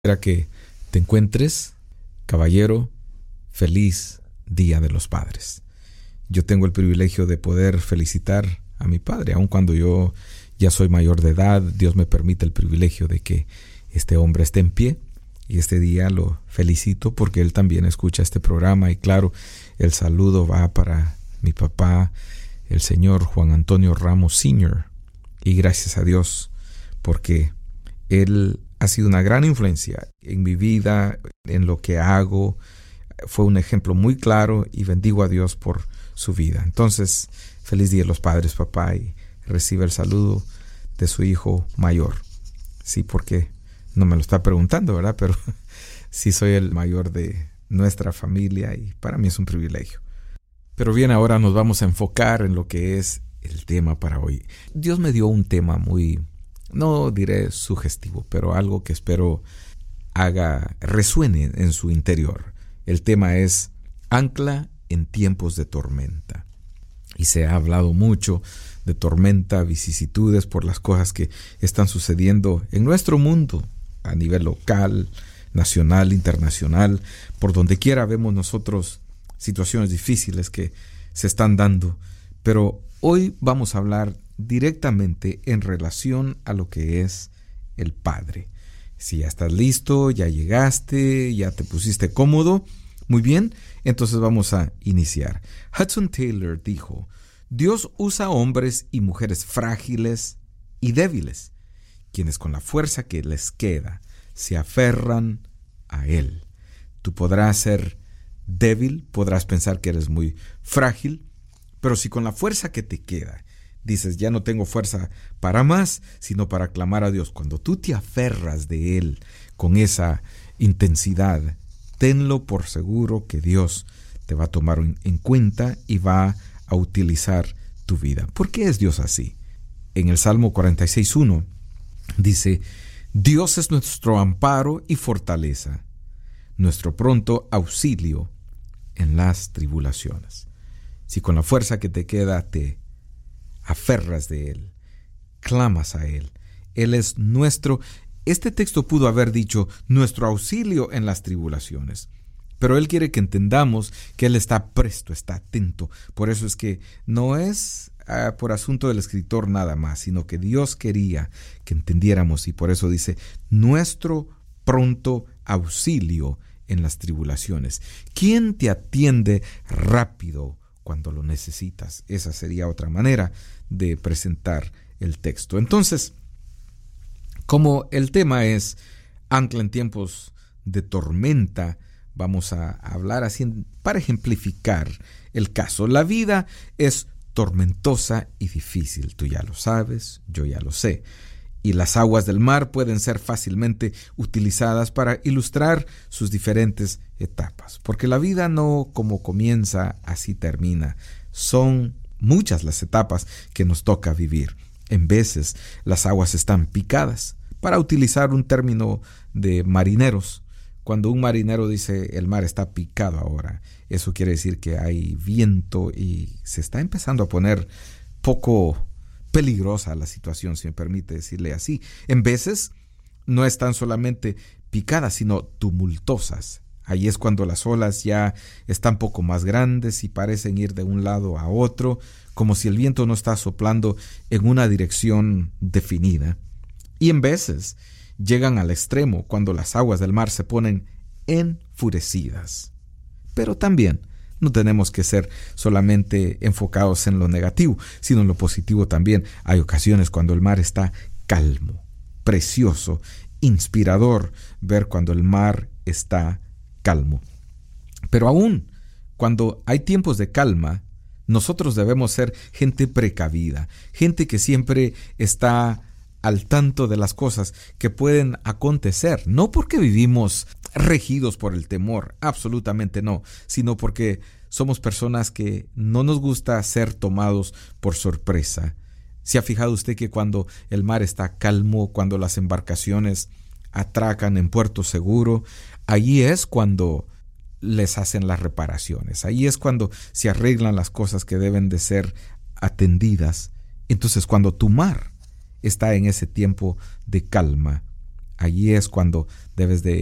Espera que te encuentres, caballero, feliz Día de los Padres. Yo tengo el privilegio de poder felicitar a mi padre, aun cuando yo ya soy mayor de edad. Dios me permite el privilegio de que este hombre esté en pie, y este día lo felicito porque él también escucha este programa. Y claro, el saludo va para mi papá, el señor Juan Antonio Ramos Sr. Y gracias a Dios porque él ha sido una gran influencia en mi vida, en lo que hago. Fue un ejemplo muy claro y bendigo a Dios por su vida. Entonces, feliz Día de los Padres, papá, y recibe el saludo de su hijo mayor. Sí, porque no me lo está preguntando, ¿verdad? Pero sí soy el mayor de nuestra familia y para mí es un privilegio. Pero bien, ahora nos vamos a enfocar en lo que es el tema para hoy. Dios me dio un tema muy, no diré sugestivo, pero algo que espero resuene en su interior. El tema es ancla en tiempos de tormenta. Y se ha hablado mucho de tormenta, vicisitudes por las cosas que están sucediendo en nuestro mundo, a nivel local, nacional, internacional. Por donde quiera vemos nosotros situaciones difíciles que se están dando. Pero hoy vamos a hablar directamente en relación a lo que es el Padre. Si ya estás listo, ya llegaste, ya te pusiste cómodo, muy bien, entonces vamos a iniciar. Hudson Taylor dijo: Dios usa hombres y mujeres frágiles y débiles, quienes con la fuerza que les queda se aferran a Él. Tú podrás ser débil, podrás pensar que eres muy frágil, pero si con la fuerza que te queda dices, ya no tengo fuerza para más, sino para clamar a Dios, cuando tú te aferras de Él con esa intensidad, tenlo por seguro que Dios te va a tomar en cuenta y va a utilizar tu vida. ¿Por qué es Dios así? En el Salmo 46:1 dice: Dios es nuestro amparo y fortaleza, nuestro pronto auxilio en las tribulaciones. Si con la fuerza que te queda te aferras de Él, clamas a Él, Él es nuestro. Este texto pudo haber dicho nuestro auxilio en las tribulaciones, pero Él quiere que entendamos que Él está presto, está atento. Por eso es que no es por asunto del escritor nada más, sino que Dios quería que entendiéramos, y por eso dice nuestro pronto auxilio en las tribulaciones. ¿Quién te atiende rápido cuando lo necesitas? Esa sería otra manera de presentar el texto. Entonces, como el tema es ancla en tiempos de tormenta, vamos a hablar así para ejemplificar el caso. La vida es tormentosa y difícil. Tú ya lo sabes, yo ya lo sé. Y las aguas del mar pueden ser fácilmente utilizadas para ilustrar sus diferentes etapas. Porque la vida no como comienza, así termina. Son muchas las etapas que nos toca vivir. En veces las aguas están picadas. Para utilizar un término de marineros, cuando un marinero dice el mar está picado ahora, eso quiere decir que hay viento y se está empezando a poner poco peligrosa la situación, si me permite decirle así. En veces no están solamente picadas, sino tumultuosas. Ahí es cuando las olas ya están poco más grandes y parecen ir de un lado a otro, como si el viento no está soplando en una dirección definida. Y en veces llegan al extremo cuando las aguas del mar se ponen enfurecidas. Pero también no tenemos que ser solamente enfocados en lo negativo, sino en lo positivo también. Hay ocasiones cuando el mar está calmo, precioso, inspirador ver cuando el mar está calmo. Pero aún cuando hay tiempos de calma, nosotros debemos ser gente precavida, gente que siempre está al tanto de las cosas que pueden acontecer, no porque vivimos regidos por el temor, absolutamente no, sino porque somos personas que no nos gusta ser tomados por sorpresa. ¿Se ha fijado usted que cuando el mar está calmo, cuando las embarcaciones atracan en puerto seguro, allí es cuando les hacen las reparaciones, ahí es cuando se arreglan las cosas que deben de ser atendidas? Entonces, cuando tu mar está en ese tiempo de calma, allí es cuando debes de